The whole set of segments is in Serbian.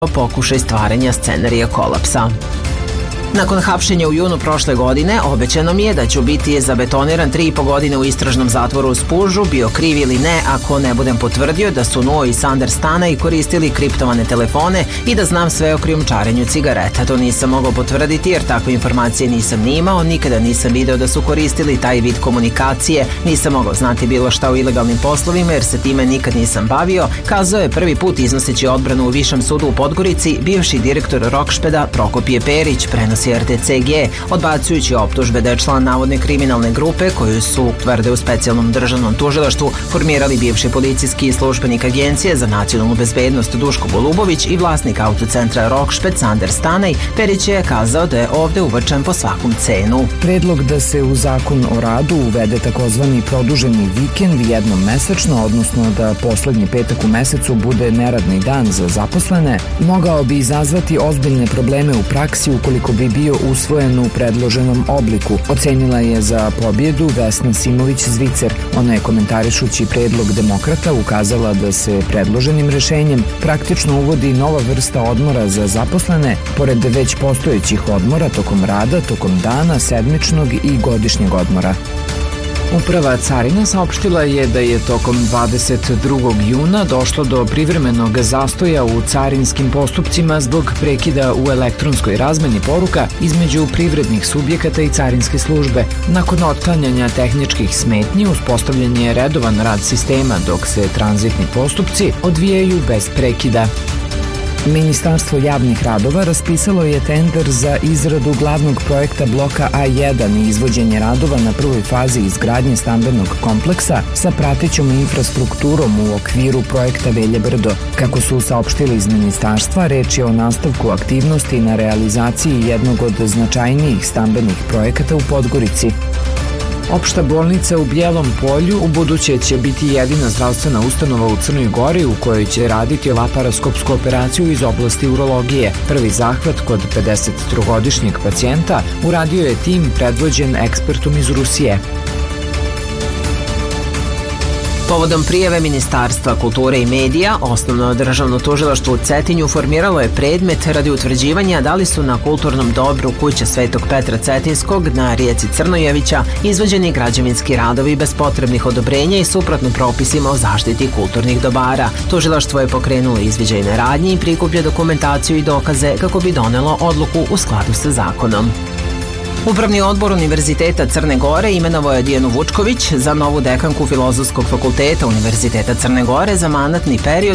pokušaj stvaranja scenarija kolapsa. Nakon hapšenja u junu prošle godine, obećano mi je da ću biti zabetoniran 3,5 godine u istražnom zatvoru u Spužu, bio kriv ili ne, ako ne budem potvrdio da su Nuo i Sander Stanaj koristili kriptovane telefone i da znam sve o krijumčarenju cigareta. To nisam mogao potvrditi jer takve informacije nisam ni imao, nikada nisam video da su koristili taj vid komunikacije, nisam mogao znati bilo šta o ilegalnim poslovima jer se time nikad nisam bavio, kazao je prvi put iznoseći odbranu u Višem sudu u Podgorici bivši direktor Rokšpeda Prokopije Perić, prenosi RTCG, odbacujući optužbe da je član navodne kriminalne grupe koju su, tvrde u specijalnom državnom tužilaštvu, formirali bivši policijski službenik Agencije za nacionalnu bezbednost Duško Golubović i vlasnik autocentra Rokšped Sander Stanaj. Perić je kazao da je ovde uvrčen po svakom cenu. Predlog da se u zakon o radu uvede takozvani produženi vikend jednom mesečno, odnosno da poslednji petak u mesecu bude neradni dan za zaposlene, mogao bi izazvati ozbiljne probleme u praksi ukoliko bi bio usvojen u predloženom obliku, ocenila je za pobjedu Vesna Simović-Zvicer. Ona je komentarišući predlog Demokrata ukazala da se predloženim rešenjem praktično uvodi nova vrsta odmora za zaposlene, pored već postojećih odmora tokom rada, tokom dana, sedmičnog i godišnjeg odmora. Uprava carina saopštila je da je tokom 22. juna došlo do privremenog zastoja u carinskim postupcima zbog prekida u elektronskoj razmeni poruka između privrednih subjekata i carinske službe. Nakon otklanjanja tehničkih smetnji, uspostavljen je redovan rad sistema dok se tranzitni postupci odvijaju bez prekida. Ministarstvo javnih radova raspisalo je tender za izradu glavnog projekta bloka A1 i izvođenje radova na prvoj fazi izgradnje stambenog kompleksa sa pratećom infrastrukturom u okviru projekta Velje Brdo. Kako su saopštili iz ministarstva, reč je o nastavku aktivnosti na realizaciji jednog od značajnijih stambenih projekata u Podgorici. Opšta bolnica u Bijelom Polju u buduće će biti jedina zdravstvena ustanova u Crnoj Gori u kojoj će raditi laparoskopsku operaciju iz oblasti urologije. Prvi zahvat kod 53-godišnjeg pacijenta uradio je tim predvođen ekspertom iz Rusije. Povodom prijave Ministarstva kulture i medija, Osnovno državno tužilaštvo u Cetinju formiralo je predmet radi utvrđivanja da li su na kulturnom dobru Kuća Svetog Petra Cetinskog na rijeci Crnojevića izvođeni građevinski radovi bez potrebnih odobrenja i suprotno propisima o zaštiti kulturnih dobara. Tužilaštvo je pokrenulo izviđajne radnje i prikuplja dokumentaciju i dokaze kako bi donelo odluku u skladu sa zakonom. Upravni odbor Univerziteta Crne Gore imenovao je Dijanu Vučković za novu dekanku Filozofskog fakulteta Univerziteta Crne Gore za mandatni period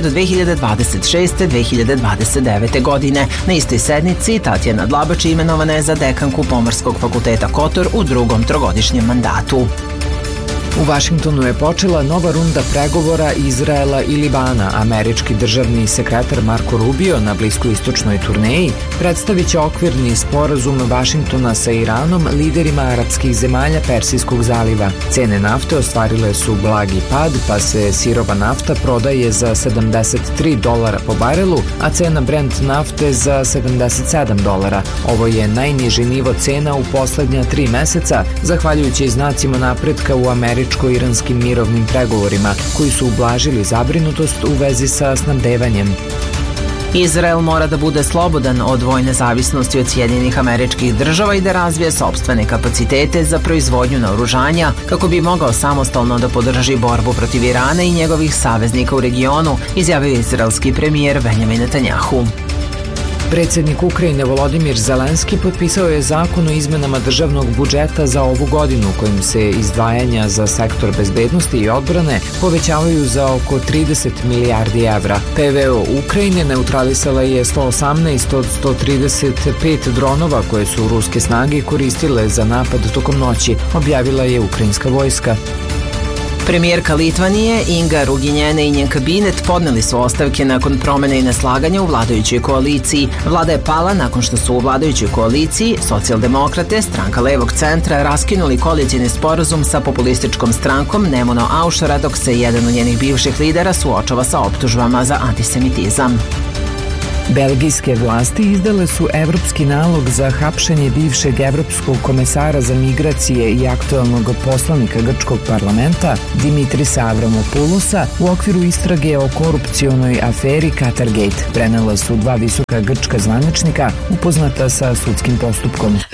2026-2029. godine. Na istoj sednici Tatjana Dlabač imenovana je za dekanku Pomorskog fakulteta Kotor u drugom trogodišnjem mandatu. U Vašingtonu je počela nova runda pregovora Izraela i Libana. Američki državni sekretar Marko Rubio na bliskoistočnoj turneji predstavit će okvirni sporazum Vašingtona sa Iranom liderima arapskih zemalja Persijskog zaliva. Cene nafte ostvarile su blagi pad, pa se sirova nafta prodaje za $73 po barelu, a cena Brent nafte za $77. Ovo je najniži nivo cena u poslednja 3 meseca, zahvaljujući znacima napretka u američko-iranskim mirovnim pregovorima, koji su ublažili zabrinutost u vezi sa snabdevanjem. Izrael mora da bude slobodan od vojne zavisnosti od Sjedinjenih Američkih Država i da razvije sopstvene kapacitete za proizvodnju naoružanja kako bi mogao samostalno da podrži borbu protiv Irana i njegovih saveznika u regionu, izjavio izraelski premijer Benjamin Netanjahu. Predsjednik Ukrajine Volodimir Zelenski potpisao je zakon o izmenama državnog budžeta za ovu godinu kojim se izdvajanja za sektor bezbednosti i odbrane povećavaju za oko 30 milijardi evra. PVO Ukrajine neutralisala je 118 od 135 dronova koje su ruske snage koristile za napad tokom noći, objavila je ukrajinska vojska. Premijerka Litvanije Inga Ruginjene i njen kabinet podneli su ostavke nakon promene i neslaganja u vladajućoj koaliciji. Vlada je pala nakon što su u vladajućoj koaliciji Socijaldemokrate, stranka levog centra, raskinuli koalicijni sporazum sa populističkom strankom Nemuno Aušara, dok se jedan od njenih bivših lidera suočava sa optužbama za antisemitizam. Belgijske vlasti izdale su evropski nalog za hapšenje bivšeg evropskog komesara za migracije i aktuelnog poslanika grčkog parlamenta Dimitrisa Avramopoulosa u okviru istrage o korupcionoj aferi Qatargate, prenela su dva visoka grčka zvaničnika upoznata sa sudskim postupkom.